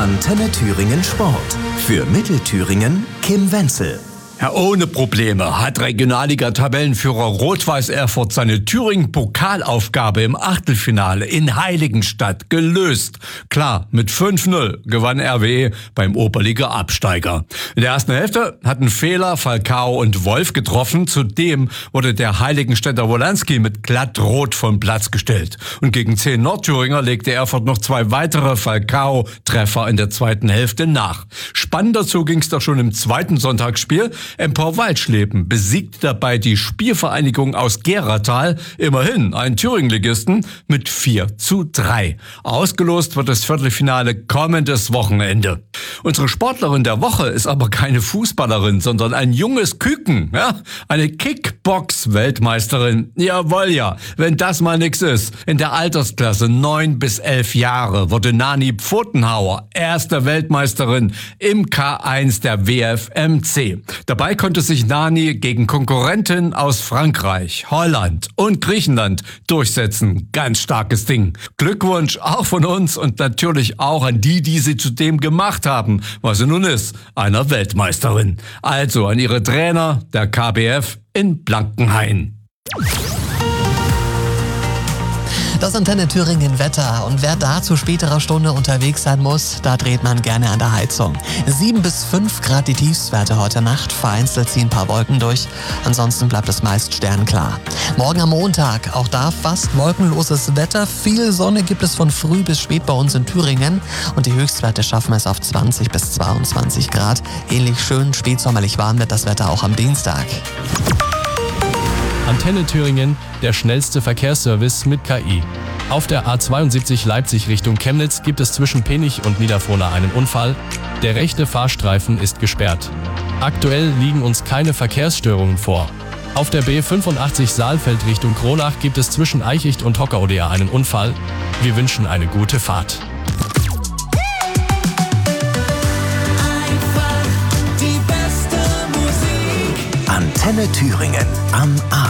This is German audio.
Antenne Thüringen Sport. Für Mittelthüringen Kim Wenzel. Ja, ohne Probleme hat Regionalliga-Tabellenführer Rot-Weiß Erfurt seine Thüringen-Pokalaufgabe im Achtelfinale in Heiligenstadt gelöst. Klar, mit 5-0 gewann RWE beim Oberliga-Absteiger. In der ersten Hälfte hatten Fehler, Falcao und Wolf getroffen. Zudem wurde der Heiligenstädter Wolanski mit glattrot vom Platz gestellt. Und gegen 10 Nordthüringer legte Erfurt noch 2 weitere Falcao-Treffer in der zweiten Hälfte nach. Spannend dazu ging es doch schon im zweiten Sonntagsspiel. Empor Waldschleben besiegt dabei die Spielvereinigung aus Geratal, immerhin einen Thüringen-Ligisten, mit 4-3. Ausgelost wird das Viertelfinale kommendes Wochenende. Unsere Sportlerin der Woche ist aber keine Fußballerin, sondern ein junges Küken, ja? Eine Kickbox-Weltmeisterin. Jawohl, ja, wenn das mal nix ist. In der Altersklasse 9 bis 11 Jahre wurde Nani Pfotenhauer erste Weltmeisterin im K1 der WFMC. Dabei konnte sich Nani gegen Konkurrenten aus Frankreich, Holland und Griechenland durchsetzen. Ganz starkes Ding. Glückwunsch auch von uns und natürlich auch an die sie zu dem gemacht haben, was sie nun ist, einer Weltmeisterin. Also an ihre Trainer der KBF in Blankenhain. Das Antenne Thüringen Wetter. Und wer da zu späterer Stunde unterwegs sein muss, da dreht man gerne an der Heizung. 7 bis 5 Grad die Tiefstwerte heute Nacht. Vereinzelt ziehen ein paar Wolken durch. Ansonsten bleibt es meist sternklar. Morgen am Montag, auch da fast wolkenloses Wetter. Viel Sonne gibt es von früh bis spät bei uns in Thüringen. Und die Höchstwerte schaffen es auf 20 bis 22 Grad. Ähnlich schön spätsommerlich warm wird das Wetter auch am Dienstag. Antenne Thüringen, der schnellste Verkehrsservice mit KI. Auf der A72 Leipzig Richtung Chemnitz gibt es zwischen Penich und Niederfrohna einen Unfall. Der rechte Fahrstreifen ist gesperrt. Aktuell liegen uns keine Verkehrsstörungen vor. Auf der B85 Saalfeld Richtung Kronach gibt es zwischen Eichicht und Hockerodea einen Unfall. Wir wünschen eine gute Fahrt. Antenne Thüringen am Abend.